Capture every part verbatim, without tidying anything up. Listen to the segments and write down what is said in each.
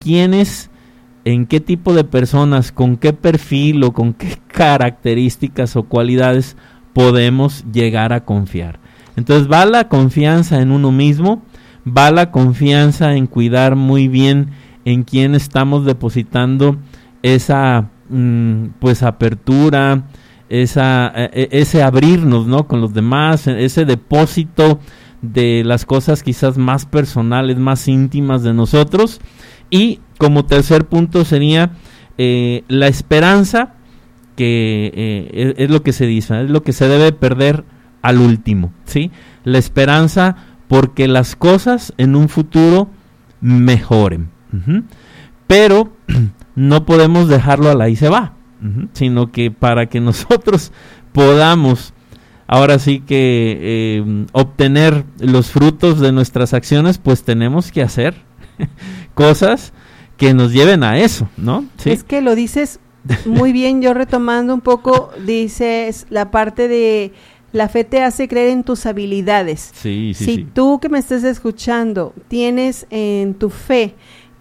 quiénes, en qué tipo de personas, con qué perfil o con qué características o cualidades podemos llegar a confiar. Entonces va la confianza en uno mismo, va la confianza en cuidar muy bien en quién estamos depositando esa mmm, pues apertura, esa eh, ese abrirnos, ¿no?, con los demás, ese depósito de las cosas quizás más personales, más íntimas de nosotros. Y como tercer punto sería eh, la esperanza, que eh, es, es lo que se dice, es lo que se debe perder al último, ¿sí? La esperanza porque las cosas en un futuro mejoren. Uh-huh. Pero no podemos dejarlo a la y se va, uh-huh, sino que para que nosotros podamos ahora sí que eh, obtener los frutos de nuestras acciones, pues tenemos que hacer cosas que nos lleven a eso, ¿no? ¿Sí? Es que lo dices muy bien. Yo retomando un poco, dices la parte de la fe te hace creer en tus habilidades. Sí, sí, si sí. Tú que me estés escuchando tienes en tu fe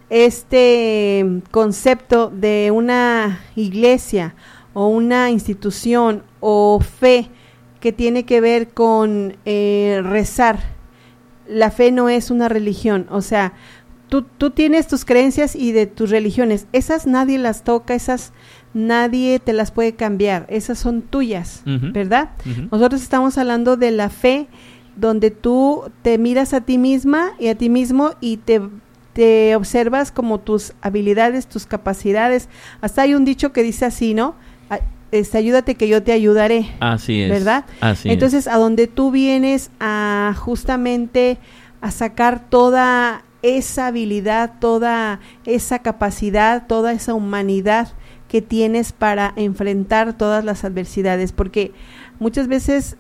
este concepto de una iglesia o una institución o fe que tiene que ver con eh, rezar, la fe no es una religión. O sea, tú, tú tienes tus creencias y de tus religiones, esas nadie las toca, esas nadie te las puede cambiar, esas son tuyas, uh-huh, ¿verdad? Uh-huh. Nosotros estamos hablando de la fe donde tú te miras a ti misma y a ti mismo y te, te observas como tus habilidades, tus capacidades. Hasta hay un dicho que dice así, ¿no? Este, ayúdate que yo te ayudaré. Así es. ¿Verdad? Así Entonces, es. a donde tú vienes a justamente a sacar toda esa habilidad, toda esa capacidad, toda esa humanidad que tienes para enfrentar todas las adversidades, porque muchas veces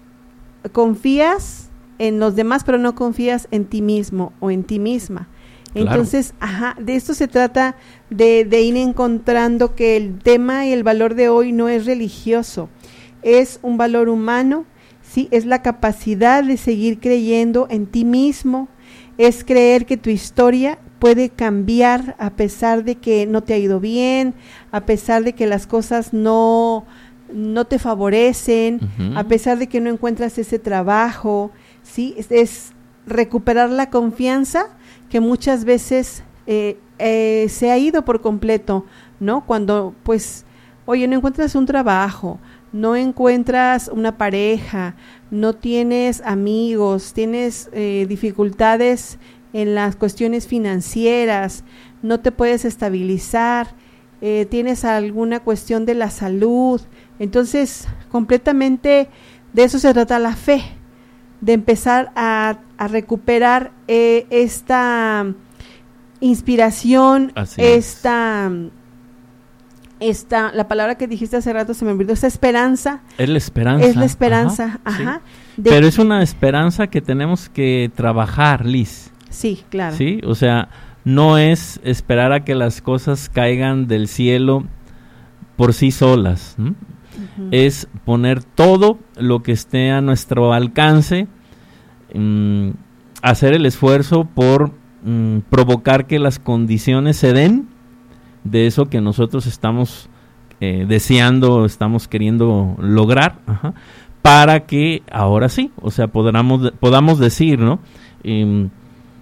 confías en los demás, pero no confías en ti mismo o en ti misma. Entonces, claro. ajá, de esto se trata de, de ir encontrando que el tema y el valor de hoy no es religioso, es un valor humano, sí, es la capacidad de seguir creyendo en ti mismo, es creer que tu historia puede cambiar a pesar de que no te ha ido bien, a pesar de que las cosas no, no te favorecen, uh-huh, a pesar de que no encuentras ese trabajo, sí, es, es recuperar la confianza que muchas veces eh, eh, se ha ido por completo, ¿no? Cuando, pues, oye, no encuentras un trabajo, no encuentras una pareja, no tienes amigos, tienes eh, dificultades en las cuestiones financieras, no te puedes estabilizar, eh, tienes alguna cuestión de la salud. Entonces, completamente de eso se trata la fe, de empezar a, a recuperar eh, esta inspiración, Así esta, esta, la palabra que dijiste hace rato se me olvidó, esta esperanza. Es la esperanza. Es la esperanza, ajá. ajá sí. de, Pero es una esperanza que tenemos que trabajar, Liz. Sí, claro. Sí, o sea, no es esperar a que las cosas caigan del cielo por sí solas, ¿no? Uh-huh. Es poner todo lo que esté a nuestro alcance, um, hacer el esfuerzo por um, provocar que las condiciones se den de eso que nosotros estamos eh, deseando, estamos queriendo lograr, ajá, para que ahora sí, o sea, podamos, podamos decir, ¿no? Um,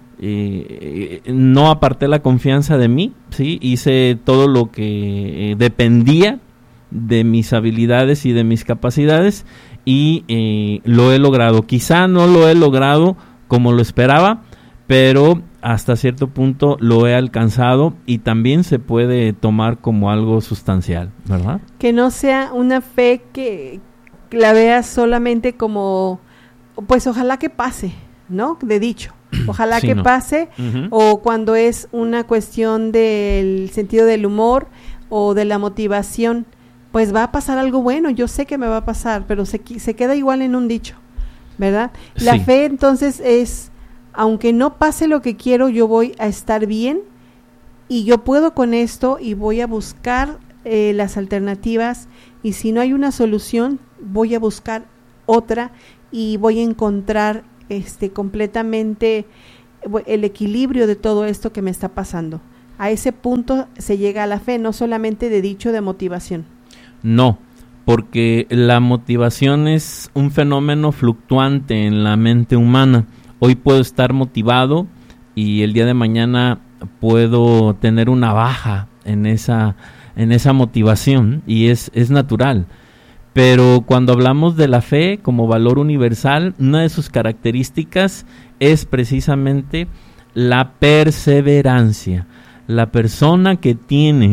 Eh, eh, no aparté la confianza de mí, sí, hice todo lo que eh, dependía de mis habilidades y de mis capacidades y eh, lo he logrado. Quizá no lo he logrado como lo esperaba, pero hasta cierto punto lo he alcanzado y también se puede tomar como algo sustancial, ¿verdad? Que no sea una fe que, que la veas solamente como, pues ojalá que pase, ¿no? De dicho. Ojalá sí, que no. pase, uh-huh. o cuando es una cuestión del sentido del humor o de la motivación, pues va a pasar algo bueno, yo sé que me va a pasar, pero se, se queda igual en un dicho, ¿verdad? La sí. fe entonces es, aunque no pase lo que quiero, yo voy a estar bien y yo puedo con esto y voy a buscar eh, las alternativas y si no hay una solución, voy a buscar otra y voy a encontrar este completamente el equilibrio de todo esto que me está pasando. a ese punto se llega a la fe, no solamente de dicho de motivación. No, porque la motivación es un fenómeno fluctuante en la mente humana. Hoy puedo estar motivado y el día de mañana puedo tener una baja en esa, en esa motivación, y es, es natural. Pero cuando hablamos de la fe como valor universal, una de sus características es precisamente la perseverancia. La persona que tiene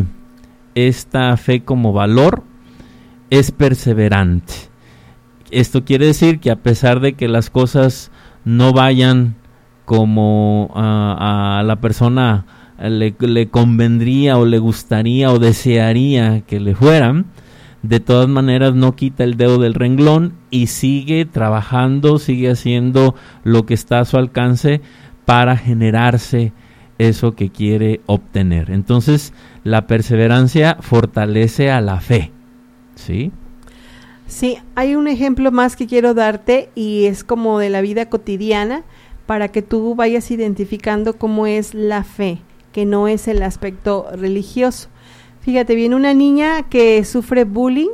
esta fe como valor es perseverante. Esto quiere decir que a pesar de que las cosas no vayan como uh, a la persona le, le convendría o le gustaría o desearía que le fueran, de todas maneras no quita el dedo del renglón y sigue trabajando, sigue haciendo lo que está a su alcance para generarse eso que quiere obtener. Entonces, la perseverancia fortalece a la fe, ¿sí? Sí, hay un ejemplo más que quiero darte y es como de la vida cotidiana para que tú vayas identificando cómo es la fe, que no es el aspecto religioso. Fíjate, viene una niña que sufre bullying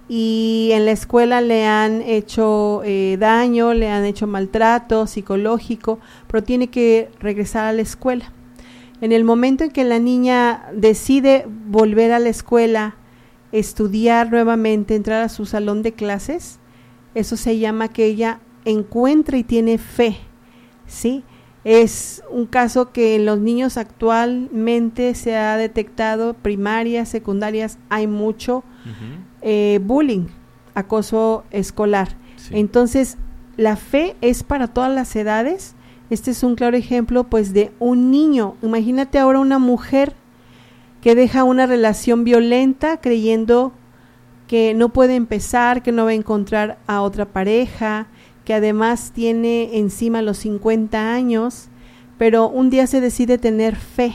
y en la escuela le han hecho eh, daño, le han hecho maltrato psicológico, pero tiene que regresar a la escuela. En el momento en que la niña decide volver a la escuela, estudiar nuevamente, entrar a su salón de clases, eso se llama que ella encuentra y tiene fe, ¿sí? Es un caso que en los niños actualmente se ha detectado, primarias, secundarias, hay mucho uh-huh. eh, bullying, acoso escolar. Sí. Entonces, la fe es para todas las edades. Este es un claro ejemplo, pues, de un niño. Imagínate ahora una mujer que deja una relación violenta creyendo que no puede empezar, que no va a encontrar a otra pareja, que además tiene encima los cincuenta años, pero un día se decide tener fe,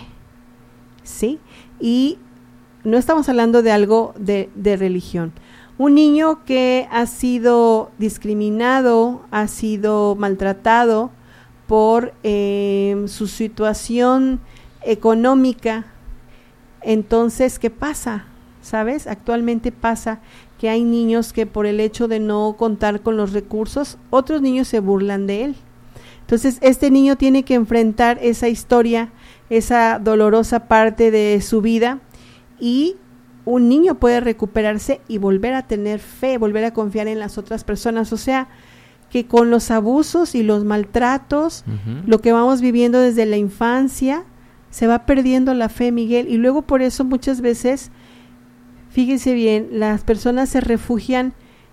¿sí? Y no estamos hablando de algo de, de religión. Un niño que ha sido discriminado, ha sido maltratado por eh, su situación económica. Entonces, ¿qué pasa? ¿Sabes? Actualmente pasa que hay niños que por el hecho de no contar con los recursos, otros niños se burlan de él. Entonces, este niño tiene que enfrentar esa historia, esa dolorosa parte de su vida, y un niño puede recuperarse y volver a tener fe, volver a confiar en las otras personas. O sea, que con los abusos y los maltratos, uh-huh. lo que vamos viviendo desde la infancia, se va perdiendo la fe, Miguel, y luego por eso muchas veces, fíjense bien, las personas se refugian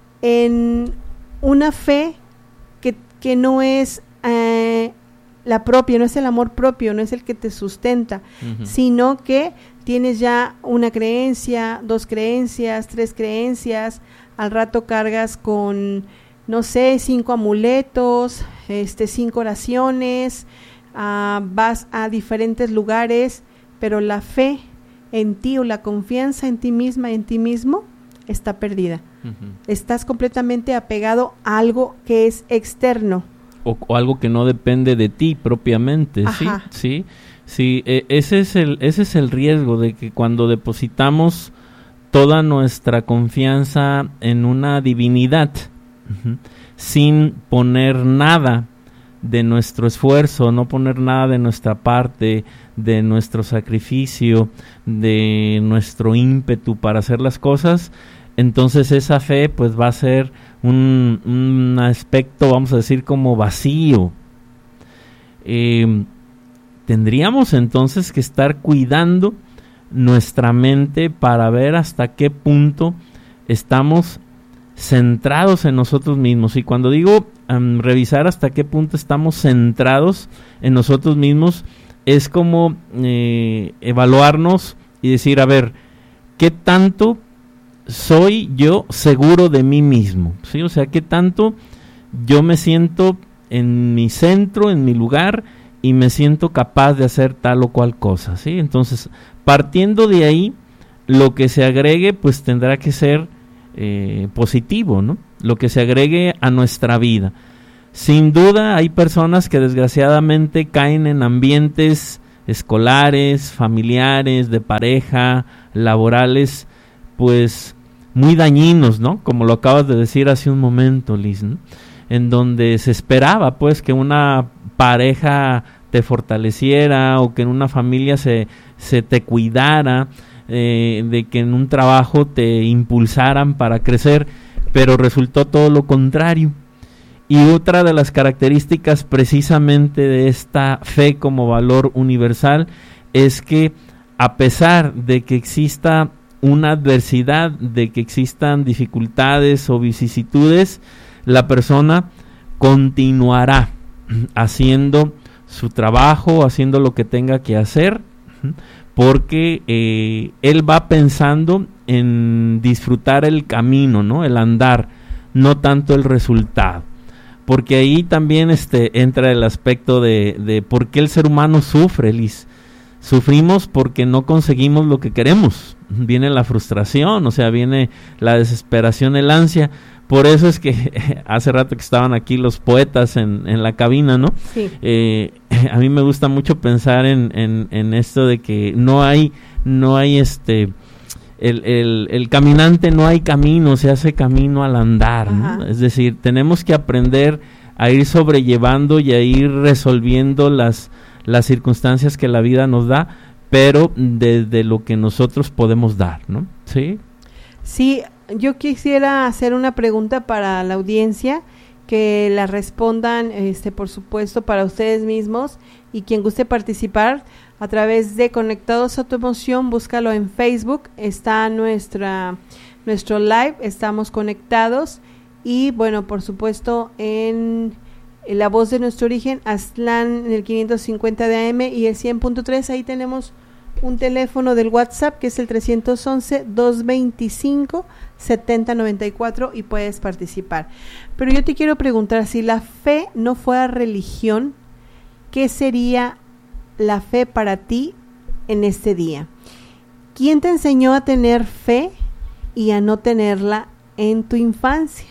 en una fe que, que no es eh, la propia, no es el amor propio, no es el que te sustenta, uh-huh. sino que tienes ya una creencia, dos creencias, tres creencias, al rato cargas con, no sé, cinco amuletos, este, cinco oraciones, Uh, vas a diferentes lugares, pero la fe en ti o la confianza en ti misma, en ti mismo, está perdida. Uh-huh. Estás completamente apegado a algo que es externo. O, o algo que no depende de ti propiamente. Ajá. Sí, sí, sí. Eh, ese es el, ese es el riesgo de que cuando depositamos toda nuestra confianza en una divinidad, uh-huh, sin poner nada de nuestro esfuerzo, no poner nada de nuestra parte, de nuestro sacrificio, de nuestro ímpetu para hacer las cosas, entonces esa fe pues va a ser un, un aspecto, vamos a decir, como vacío. Eh, tendríamos entonces que estar cuidando nuestra mente para ver hasta qué punto estamos centrados en nosotros mismos. Y cuando digo um, revisar hasta qué punto estamos centrados en nosotros mismos, es como eh, evaluarnos y decir, a ver, ¿qué tanto soy yo seguro de mí mismo? ¿Sí? O sea, ¿qué tanto yo me siento en mi centro, en mi lugar, y me siento capaz de hacer tal o cual cosa? ¿Sí? Entonces, partiendo de ahí, lo que se agregue pues tendrá que ser Eh, positivo, ¿no? Lo que se agregue a nuestra vida. Sin duda hay personas que desgraciadamente caen en ambientes escolares, familiares, de pareja, laborales, pues muy dañinos, ¿no? Como lo acabas de decir hace un momento, Liz, ¿no? En donde se esperaba, pues, que una pareja te fortaleciera o que en una familia se, se te cuidara, eh, de que en un trabajo te impulsaran para crecer, pero resultó todo lo contrario. Y otra de las características precisamente de esta fe como valor universal es que a pesar de que exista una adversidad, de que existan dificultades o vicisitudes, la persona continuará haciendo su trabajo, haciendo lo que tenga que hacer, porque eh, él va pensando en disfrutar el camino, ¿no? El andar, no tanto el resultado. Porque ahí también este, entra el aspecto de, de por qué el ser humano sufre, Liz. Sufrimos porque no conseguimos lo que queremos. Viene la frustración, o sea, viene la desesperación, el ansia. Por eso es que hace rato que estaban aquí los poetas en, en la cabina, ¿no? Sí. Eh, a mí me gusta mucho pensar en, en, en esto de que no hay, no hay este, el, el, el caminante no hay camino, se hace camino al andar, ¿no? Es decir, tenemos que aprender a ir sobrellevando y a ir resolviendo las, las circunstancias que la vida nos da, pero desde lo que nosotros podemos dar, ¿no? Sí. Sí. Yo quisiera hacer una pregunta para la audiencia, que la respondan, este, por supuesto, para ustedes mismos, y quien guste participar a través de Conectados a tu Emoción, búscalo en Facebook, está nuestra nuestro live, estamos conectados, y bueno, por supuesto, en, en La Voz de Nuestro Origen, Aztlán en el quinientos cincuenta de A M y el cien punto tres, ahí tenemos un teléfono del WhatsApp que es el trescientos once, doscientos veinticinco, setenta noventa y cuatro, y puedes participar. Pero yo te quiero preguntar, si la fe no fuera religión, ¿qué sería la fe para ti en este día? ¿Quién te enseñó a tener fe y a no tenerla en tu infancia?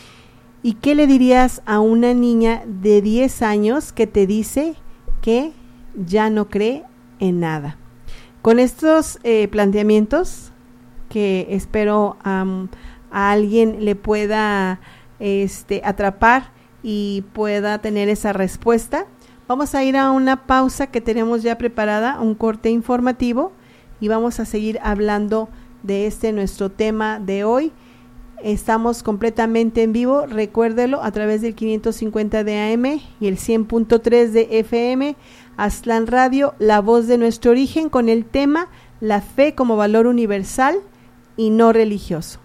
¿Y qué le dirías a una niña de diez años que te dice que ya no cree en nada? Con estos eh, planteamientos, que espero um, a alguien le pueda este, atrapar y pueda tener esa respuesta, vamos a ir a una pausa que tenemos ya preparada, un corte informativo, y vamos a seguir hablando de este nuestro tema de hoy. Estamos completamente en vivo, recuérdelo, a través del quinientos cincuenta de A M y el cien punto tres de F M, Aztlán Radio, La Voz de Nuestro Origen, con el tema La Fe como Valor Universal y no religioso.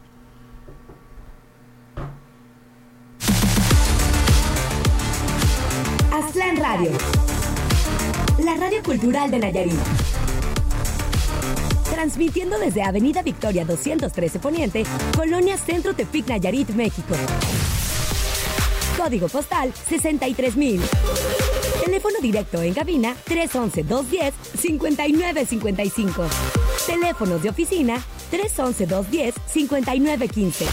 Aztlán Radio, la radio cultural de Nayarit. Transmitiendo desde Avenida Victoria doscientos trece Poniente, Colonia Centro Tepic, Nayarit, México. Código postal sesenta y tres mil. Teléfono directo en cabina tres once, doscientos diez, cincuenta y nueve cincuenta y cinco. Teléfonos de oficina tres once, doscientos diez, cincuenta y nueve quince.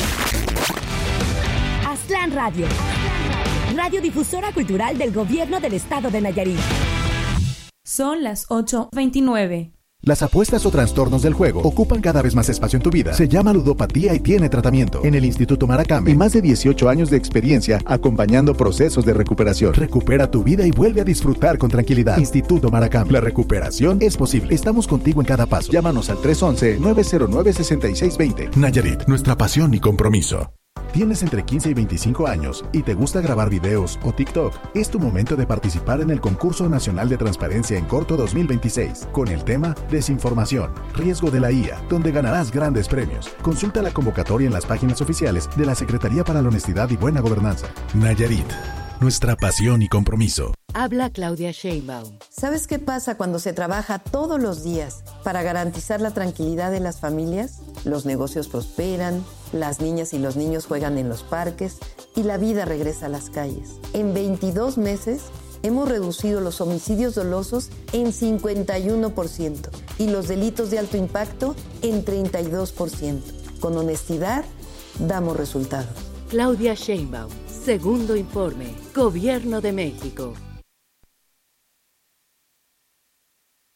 Aztlán Radio, radiodifusora cultural del Gobierno del Estado de Nayarit. Son las ocho veintinueve. Las apuestas o trastornos del juego ocupan cada vez más espacio en tu vida. Se llama ludopatía y tiene tratamiento. En el Instituto Maracame, y más de dieciocho años de experiencia acompañando procesos de recuperación. Recupera tu vida y vuelve a disfrutar con tranquilidad. Instituto Maracame. La recuperación es posible. Estamos contigo en cada paso. Llámanos al tres once, nueve cero nueve, seis seis dos cero. Nayarit, nuestra pasión y compromiso. ¿Tienes entre quince y veinticinco años y te gusta grabar videos o TikTok? Es tu momento de participar en el Concurso Nacional de Transparencia en Corto dos mil veintiséis, con el tema Desinformación, Riesgo de la I A, donde ganarás grandes premios. Consulta la convocatoria en las páginas oficiales de la Secretaría para la Honestidad y Buena Gobernanza. Nayarit, nuestra pasión y compromiso. Habla Claudia Sheinbaum. ¿Sabes qué pasa cuando se trabaja todos los días para garantizar la tranquilidad de las familias? Los negocios prosperan, las niñas y los niños juegan en los parques y la vida regresa a las calles. En veintidós meses hemos reducido los homicidios dolosos en cincuenta y uno por ciento y los delitos de alto impacto en treinta y dos por ciento. Con honestidad, damos resultados. Claudia Sheinbaum. Segundo informe. Gobierno de México.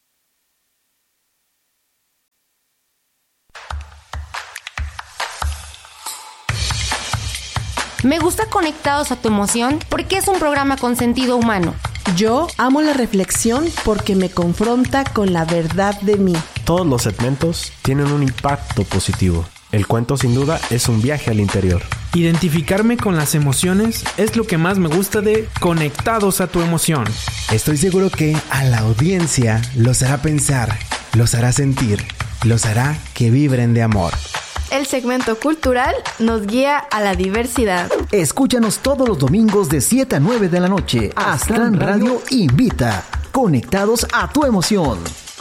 Me gusta Conectados a tu Emoción porque es un programa con sentido humano. Yo amo la reflexión porque me confronta con la verdad de mí. Todos los segmentos tienen un impacto positivo. El cuento sin duda es un viaje al interior. Identificarme con las emociones es lo que más me gusta de Conectados a tu Emoción. Estoy seguro que a la audiencia los hará pensar, los hará sentir, los hará que vibren de amor. El segmento cultural nos guía a la diversidad. Escúchanos todos los domingos de siete a nueve de la noche. Aztlán Radio invita. Conectados a tu emoción.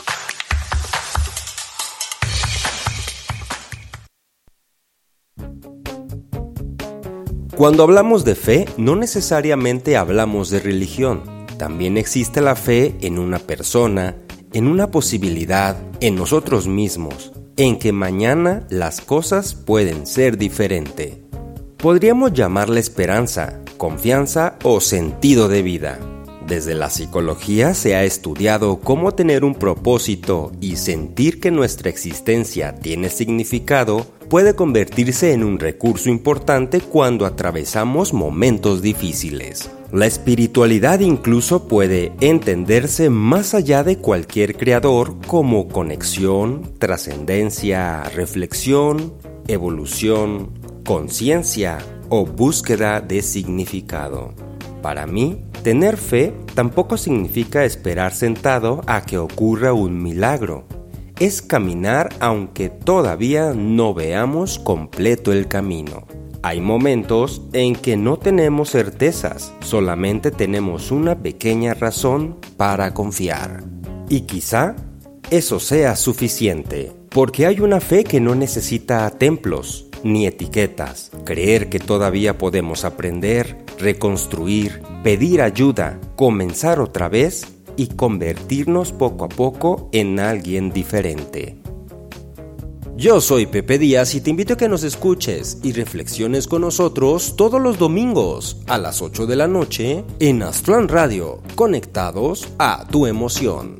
Cuando hablamos de fe, no necesariamente hablamos de religión. También existe la fe en una persona, en una posibilidad, en nosotros mismos, en que mañana las cosas pueden ser diferentes. Podríamos llamarla esperanza, confianza o sentido de vida. Desde la psicología se ha estudiado cómo tener un propósito y sentir que nuestra existencia tiene significado puede convertirse en un recurso importante cuando atravesamos momentos difíciles. La espiritualidad incluso puede entenderse más allá de cualquier creador como conexión, trascendencia, reflexión, evolución, conciencia o búsqueda de significado. Para mí, tener fe tampoco significa esperar sentado a que ocurra un milagro. Es caminar aunque todavía no veamos completo el camino. Hay momentos en que no tenemos certezas, solamente tenemos una pequeña razón para confiar. Y quizá eso sea suficiente, porque hay una fe que no necesita templos ni etiquetas. Creer que todavía podemos aprender, reconstruir, pedir ayuda, comenzar otra vez y convertirnos poco a poco en alguien diferente. Yo soy Pepe Díaz y te invito a que nos escuches y reflexiones con nosotros todos los domingos a las ocho de la noche en Aztlán Radio, conectados a tu emoción.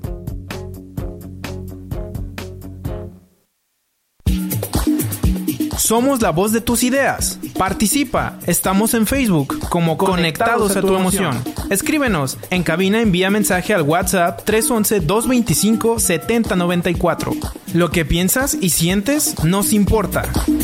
Somos la voz de tus ideas. Participa. Estamos en Facebook como Conectados a tu Emoción. Escríbenos. En cabina envía mensaje al WhatsApp tres once, dos veinticinco, setenta noventa y cuatro. Lo que piensas y sientes nos importa.